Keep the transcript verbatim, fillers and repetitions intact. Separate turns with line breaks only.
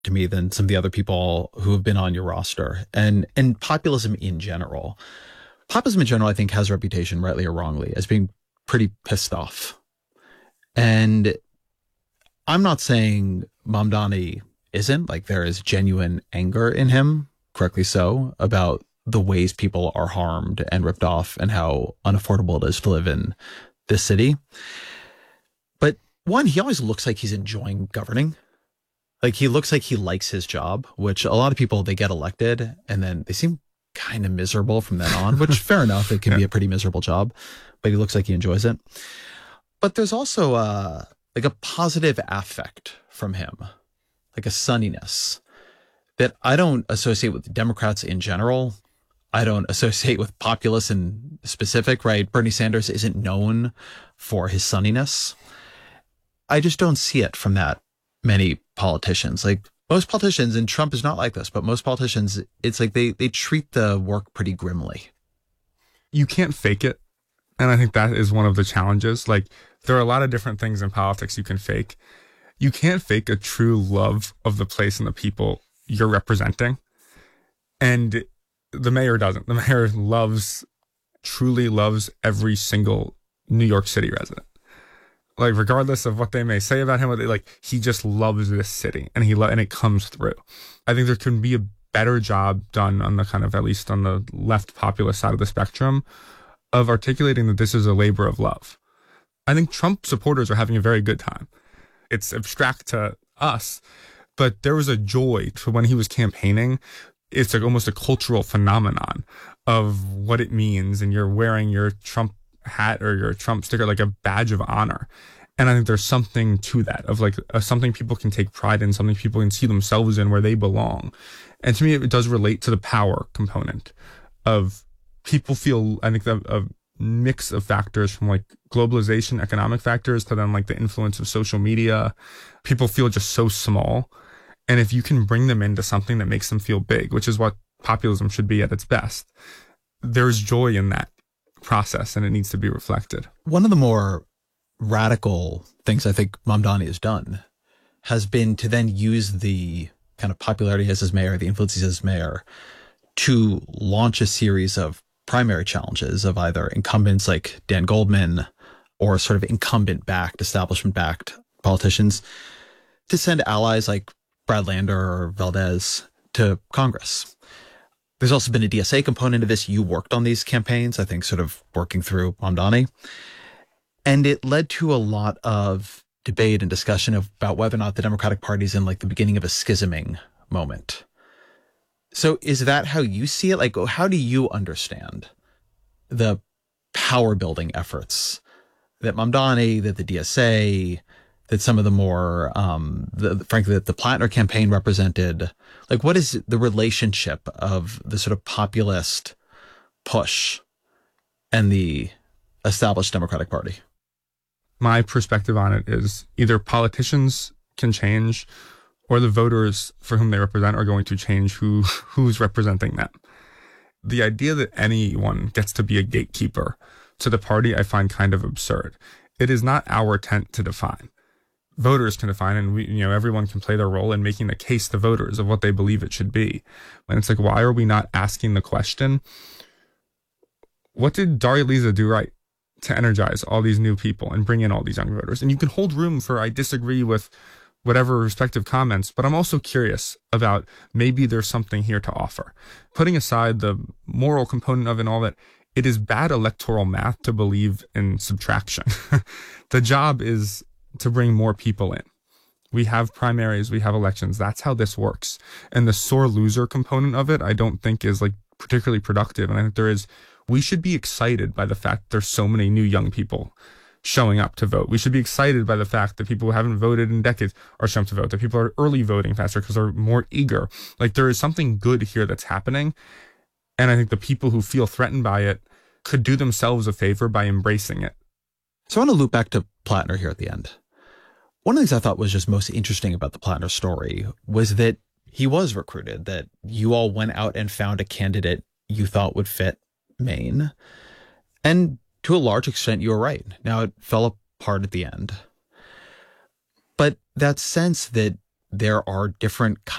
to me than some of the other people who have been on your roster. And and populism in general. Populism in general, I think, has a reputation, rightly or wrongly, as being pretty pissed off. And I'm not saying Mamdani isn't. Like, there is genuine anger in him, correctly so, about the ways people are harmed and ripped off and how unaffordable it is to live in this city. But one, he always looks like he's enjoying governing. Like, he looks like he likes his job, which a lot of people, they get elected and then they seem kind of miserable from then on, which fair enough, it can yeah. be a pretty miserable job, but he looks like he enjoys it. But there's also uh, like a positive affect from him, like a sunniness that I don't associate with Democrats in general. I don't associate with populists in specific, right? Bernie Sanders isn't known for his sunniness. I just don't see it from that many politicians. Like, most politicians, and Trump is not like this, but most politicians, it's like they they treat the work pretty grimly.
You can't fake it. And I think that is one of the challenges. Like, there are a lot of different things in politics you can fake. You can't fake a true love of the place and the people you're representing. And the mayor doesn't. The mayor loves, truly loves every single New York City resident. Like, regardless of what they may say about him, what they, like, he just loves this city, and he lo- and it comes through. I think there can be a better job done on the kind of, at least on the left populist side of the spectrum, of articulating that this is a labor of love. I think Trump supporters are having a very good time. It's abstract to us, but there was a joy to when he was campaigning. It's like almost a cultural phenomenon of what it means, and you're wearing your Trump hat or your Trump sticker like a badge of honor. And I think there's something to that, of like uh, something people can take pride in, something people can see themselves in, where they belong. And to me, it does relate to the power component of people feel, I think, a, a mix of factors from like globalization, economic factors, to then like the influence of social media. People feel just so small. And if you can bring them into something that makes them feel big, which is what populism should be at its best, there's joy in that process, and it needs to be reflected.
One of the more radical things I think Mamdani has done has been to then use the kind of popularity as his mayor, the influence as his mayor, to launch a series of primary challenges of either incumbents like Dan Goldman or sort of incumbent-backed, establishment-backed politicians, to send allies like Brad Lander or Valdez to Congress. There's also been a D S A component of this. You worked on these campaigns, I think, sort of working through Mamdani. And it led to a lot of debate and discussion about whether or not the Democratic Party is in like the beginning of a schisming moment. So is that how you see it? Like, how do you understand the power building efforts that Mamdani, that the D S A, that some of the more, um, the, frankly, that the Plattner campaign represented? Like, what is the relationship of the sort of populist push and the established Democratic Party?
My perspective on it is either politicians can change, or the voters for whom they represent are going to change who who's representing them. The idea that anyone gets to be a gatekeeper to the party, I find kind of absurd. It is not our tent to define. Voters can define, and we, you know, everyone can play their role in making the case to voters of what they believe it should be. And it's like, why are we not asking the question, what did Daria Lisa do right to energize all these new people and bring in all these young voters? And you can hold room for, I disagree with whatever respective comments, but I'm also curious about maybe there's something here to offer. Putting aside the moral component of it and all that, it is bad electoral math to believe in subtraction. The job is to bring more people in. We have primaries, we have elections. That's how this works. And the sore loser component of it, I don't think is like particularly productive. And I think there is, we should be excited by the fact there's so many new young people showing up to vote. We should be excited by the fact that people who haven't voted in decades are showing up to vote, that people are early voting faster because they're more eager. Like, there is something good here that's happening. And I think the people who feel threatened by it could do themselves a favor by embracing it.
So I want to loop back to Plattner here at the end. One of the things I thought was just most interesting about the Plattner story was that he was recruited, that you all went out and found a candidate you thought would fit Maine. And to a large extent, you were right. Now, it fell apart at the end. But that sense that there are different